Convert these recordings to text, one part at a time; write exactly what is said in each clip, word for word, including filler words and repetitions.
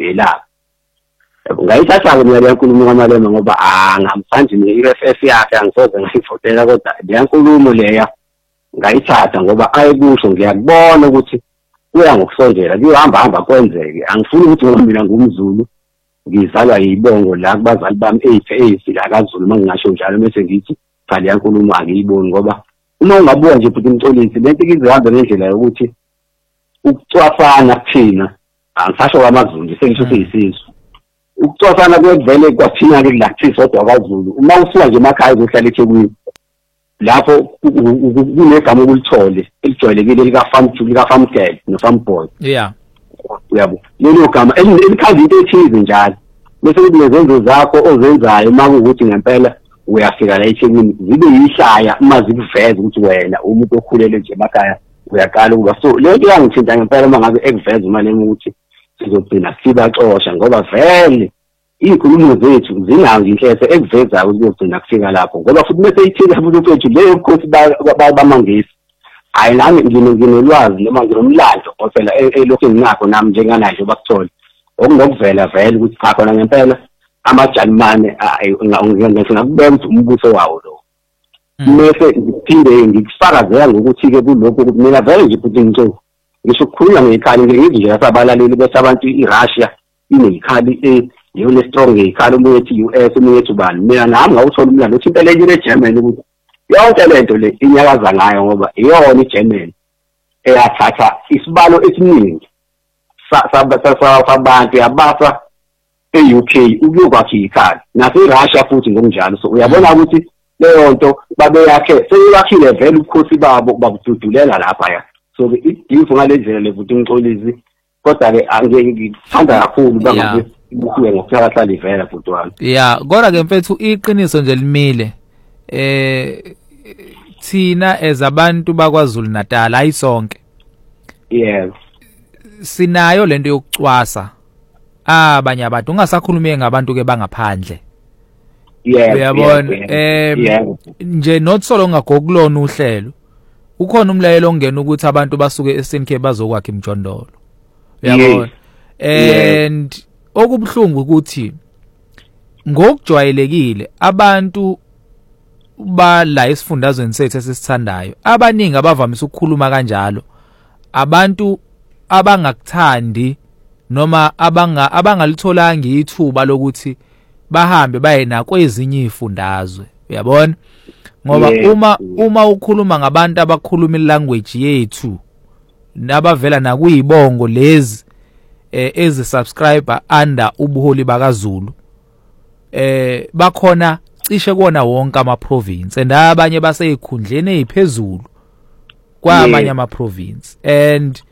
elapha ngayithatha mina le nkulumo kaMalema ngoba angamthandi ne-R F F yakhe angisoze ngayivotela kodwa le nkulumo leya ngayithatha ngoba ayikusho ngiyakubona ukuthi kuya ngokusondela kuyohamba hamba kwenzeke angifuni ukuthi ngoba mina ngumZulu ngizalwa yibongo la kubazali bami eighty la kaZulu mangingasho njalo bese ngithi cha le nkulumo angiyiboni ngoba uma ungabuka nje futhi Mxolisi lento izihambe ngendlela yokuthi ukucwafana kuthina angisasho kwaMazulu nje sengisho siyisizwe ukucwafana kwevele kwathina ke kulathisa kodwa kwaZulu uma usuka nje emakhaya uzohlala eThekwini lapho kunegama okulithole elijwayelekile lika farm to lika farm girl no farm boy yeah uyabo lelo gama elikhanda into ethize njalo bese kuthi nezenzo zakho ozenzayo uma ukuthi ngempela uyafika la eThekwini zibe yihlaya uma zikuveza ukuthi wena umuntu okhulele nje emakhaya uyaqala ukuba so lento yangithinta ngempela uma ngabe ekuveza uMalema ukuthi sizogcina sibaxosha ngoba vele izinkulumo zethu zinazo inhleso ekuvezayo ukuthi kugcina kufika lapho ngoba futhi bese ithile futhi ukuthi leyo Nkosi bamangisi hayi nami nginolwazi noma nginomlando phela elokhu nginakho nami njenganayo bakuthole okungokuvela vele ukuthi cha khona ngempela amaJalimane ngifuna kubeka ukuthi umbuso wawo lo bese ngiphinde ngikufakazela ngokuthi ke kulokho ukuthi mina vele nje futhi ngicela ngisho ukukhuluma ngekhali ngiyithi nje asabalaleli bese abantu iRussia inekhali yona strong ngekhali umuntu ethi U S umuntu ethi bani mina nami ngawuthola umlando uthi impela le Germany ukuthi yonke lento le inyakaza ngayo ngoba iyona iGermany eyathatha isibalo esiningi sabantu yabasa e-U K ukuyokwakha ikhali naseRussia futhi ngokunjalo so uyabona ukuthi leyo nto babeyakhe seyiwakhile vele ubukhosi babo bakududulela lapha ya so idifu ngalendlela levuthi Mxolisi kodwa ke angithanda kakhulu bangabe kuye ngokuhlala ivela futhi wami yeah kodwa ke mfethu iqiniso nje limile eh thina ezabantu bakwaZulu Natal ayisonke yes sinayo lento yokucwasa abanye abantu ungasakhulumie ngabantu ke bangaphandle yeah uyabona eh nje not solo ngagokulona uhlelo ukhona umlayelo ongena ukuthi abantu basuke eSt K bazokwakha imjondolo uyabona and okubhlungu ukuthi ngokujwayelekile abantu ba la esifundazweni sethu esisithandayo abaningi abavamisa ukukhuluma kanjalo abantu abangakuthandi noma abanga abangalitholanga ithuba lokuthi bahambe baye nakwezinye izifundazwe uyabona ngoba yeah, uma yeah. uma ukhuluma ngabantu abakhuluma ilanguage yethu nabavela nakuyibongo lezi eh ezi subscriber under ubuholi bakaZulu eh bakhona cishe kona wonke ama province and abanye baseyikhundleni eziphezulu kwamanye ama province and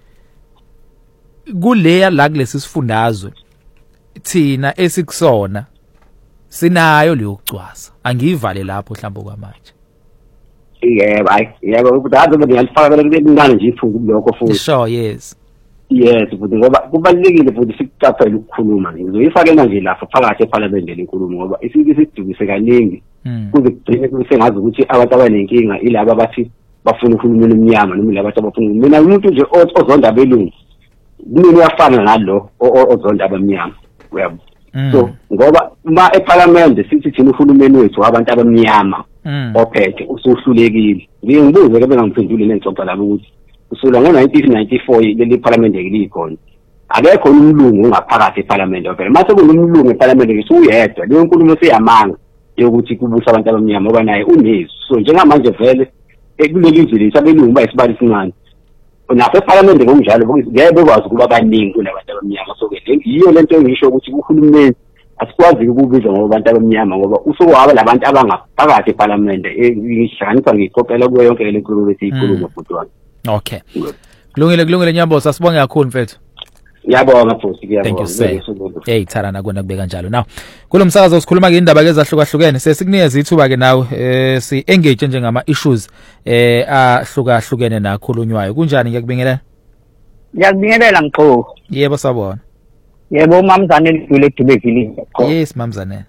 kuleya la kulesi sifundazwe thina esikusona sinayo leyo kucwasa angivale lapho mhlawumbe kwamanje yebo hayi yebo kudade ngiyalifaka kulengane nje ifungu lokho futhi sure yes yes futhi ngoba kubalekile futhi sikucaphela ukukhuluma ngizoyifaka manje lapha phakathi eParliament lenkulumo ngoba isike sidukise kaningi kuze kugcine kuse ngazi ukuthi abantu abanenkinga ilabo abathi bafuna ukukhuluma emnyama noma labo abafuna mina umuntu nje ozonda abelungu mina uyafana nalo ozonda abamnyama uyabo so ngoba uma eParliament sithi thina uhulumeni wethu abantu abamnyama ophethe usuhlulekile ngiyibuze ke bengamphenduli lentshoxa labo ukuthi usula ngo nineteen ninety-four leli Parliament elikhona akekho umlungu ongaphakathi eParliament phela mase kunomlungu eParliament ngisho uyedwa leyo nkulumo seyamanga yokuthi kubusa abantu abamnyama ngoba naye unezo so njengamanje vele ekuleli izwe lesabelungu bayisibali sincane nafe eParliament ngokunjalo ngeke bekwazi ukuba abaningi kulabantu abamnyama so ke yiyo lento engisho ukuthi uhulumeni asikwazi ukubiza ngoba abantu abamnyama ngoba usokwaba labantu abangaphakathi eParliament ngihlanganisa ngikopela kuyo yonke le nkulumo lesikhuluma futhi wami. Okay. Kulungile kulungile Nyambo sasibonge kakhulu mfethu. Ngiyabonga futhi ngiyabonga. Thank you sir. Hey tharana kona kubeka njalo. Now kulomsakazo sikhuluma ngeindaba ezahlukahlukene sesikunikeza ithuba ke nawe eh si engage njengama issues eh ahlukahlukene nakhulunywayo. Kunjani ngiyakubingelela? Ngiyakubingelela Mxo. Yebo sabona. Yebo mamzane lidule edibekile. Yes mamzane.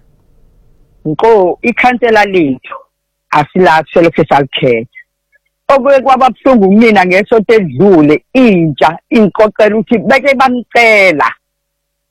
Mxo ikhansela lethu asila selokhe salikhetha. Okuye kwababhlungu mina ngesonto edlule intsha inkoqela ukuthi beke bamcela